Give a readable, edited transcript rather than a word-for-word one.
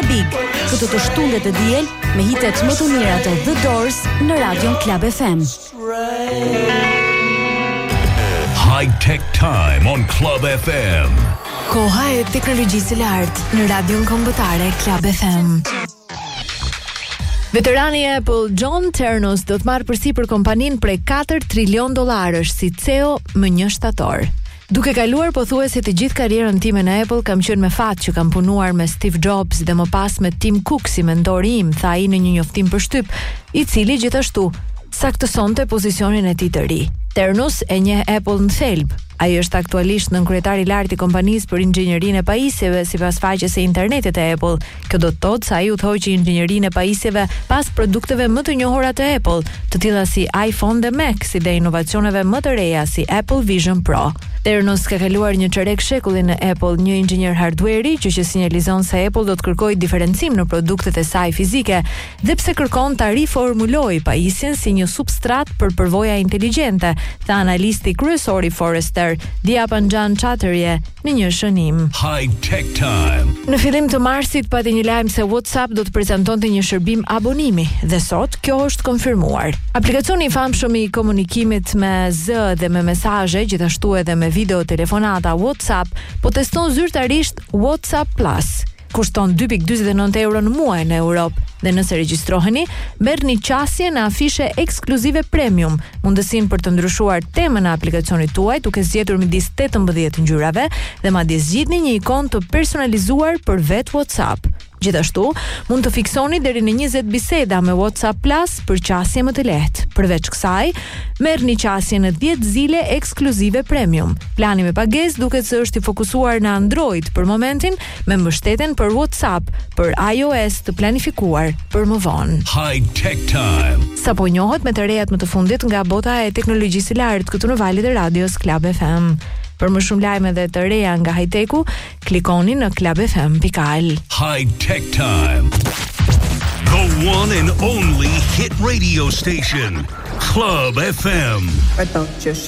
Big. Këtë të shtundet e diel me hitet më të mira të The Doors në Radion Club FM. High Tech Time on Club FM. Koha e teknologjisë së lartë në Radion Kombëtare Club FM. Veterani e Apple John Ternus do të marrë përsipër kompaninë prej $4 trilion si CEO më 1 shtator. Duke kaluar pothuajse të gjithë karrierën time në Apple, kam qenë me fat që kam punuar me Steve Jobs dhe më pas me Tim Cook si mentori im, tha ai në një njoftim për shtyp, i cili gjithashtu saktësonte pozicionin e tij të ri. Ternus e njeh Apple në thelb. Ai është aktualisht nënkryetari i lartë i kompanisë për inxhinierinë e pajisjeve sipas faqes së internetit të Apple. Kjo do të thotë se ai u thoqi inxhinierinë e pajisjeve pas produkteve më të njohura të Apple, të tilla si iPhone dhe Mac, si dhe inovacioneve më të reja si Apple Vision Pro. Ternus ka kaluar një çerek shekulli në Apple, një inxhinier hardware-i që sinjalizon se Apple do të kërkojë diferencim në produktet e saj fizike, dhe pse kërkon ta riformulojë pajisjen si një substrat për përvoja inteligjente, tha analisti kryesor i Forrester, Diapanjan Chatterjee, në një shënim. High Tech Time. Në fillim të marsit pati një lajm se WhatsApp do të prezantonte një shërbim abonimi dhe sot kjo është konfirmuar. Aplikacioni i famshëm i komunikimit me zë dhe me mesazhe, gjithashtu edhe me video telefonata WhatsApp, po teston zyrtarisht WhatsApp Plus. Kushton €2.49 në muaj në Europë dhe nëse regjistroheni, merrni qasje në afishe ekskluzive premium, mundësinë për të ndryshuar temën e aplikacionit tuaj duke zgjedhur midis 18 ngjyrave dhe madje zgjidhni një ikon të personalizuar për vetë WhatsApp. Gjithashtu, mund të fiksoni deri në 20 biseda me WhatsApp Plus për qasje më të lehtë. Përveç kësaj, merrni qasje në 10 zile ekskluzive premium. Plani me pagesë duket se është i fokusuar në Android për momentin, me mbështetjen për WhatsApp për iOS të planifikuar për më vonë. High Tech Time. Sapo njohet me të rejat më të fundit nga bota e teknologjisë së lartë këtu në valët e radios Club FM. Për më shumë lajme dhe të reja nga high-techu, klikoni në clubfm.al. High Tech Time. The one and only hit radio station, Club FM. But don't you